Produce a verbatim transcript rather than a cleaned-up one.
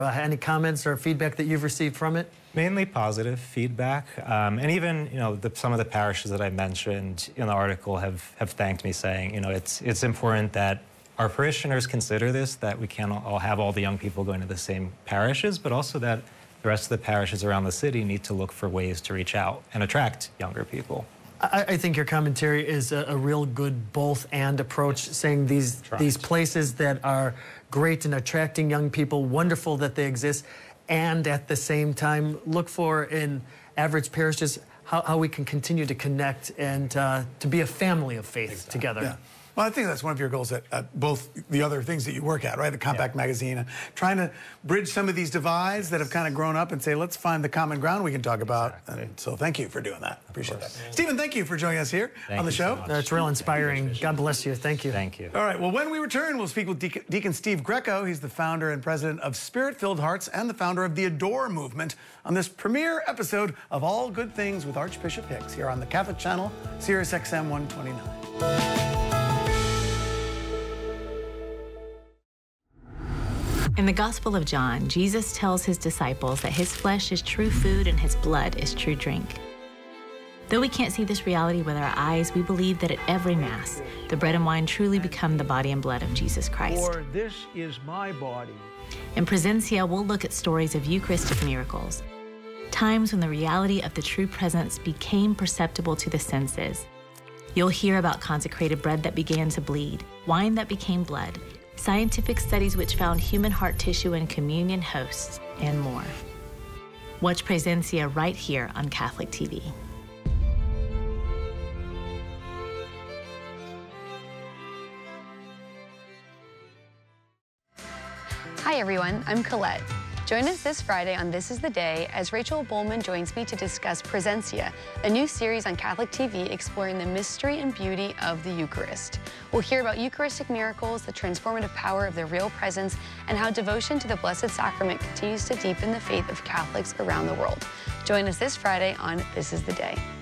Uh, any comments or feedback that you've received from it? Mainly positive feedback, um, and even you know the, some of the parishes that I mentioned in the article have have thanked me, saying you know it's it's important that our parishioners consider this, that we can't all have all the young people going to the same parishes, but also that the rest of the parishes around the city need to look for ways to reach out and attract younger people. I, I think your commentary is a, a real good both and approach, saying these these places that are great in attracting young people, wonderful that they exist, and at the same time look for in average parishes how, how we can continue to connect and uh, to be a family of faith exactly. together. Yeah. Well, I think that's one of your goals at, at both the other things that you work at, right? The Compact yeah. Magazine, and trying to bridge some of these divides that have kind of grown up and say, let's find the common ground we can talk about. Exactly. And so thank you for doing that. Appreciate that. Yeah. Stephen, thank you for joining us here thank on the show. So That's real inspiring. God bless you. Thank you. Thank you. All right. Well, when we return, we'll speak with Deacon, Deacon Steve Greco. He's the founder and president of Spirit-Filled Hearts and the founder of the Adore movement on this premiere episode of All Good Things with Archbishop Hicks here on the Catholic Channel, Sirius X M one twenty-nine. In the Gospel of John, Jesus tells his disciples that his flesh is true food and his blood is true drink. Though we can't see this reality with our eyes, we believe that at every Mass, the bread and wine truly become the body and blood of Jesus Christ. For this is my body. In Presencia, we'll look at stories of Eucharistic miracles, times when the reality of the true presence became perceptible to the senses. You'll hear about consecrated bread that began to bleed, wine that became blood, scientific studies which found human heart tissue in communion hosts, and more. Watch Presencia right here on Catholic T V. Hi everyone, I'm Colette. Join us this Friday on This Is the Day as Rachel Bowman joins me to discuss Presencia, a new series on Catholic T V exploring the mystery and beauty of the Eucharist. We'll hear about Eucharistic miracles, the transformative power of the real presence, and how devotion to the Blessed Sacrament continues to deepen the faith of Catholics around the world. Join us this Friday on This Is the Day.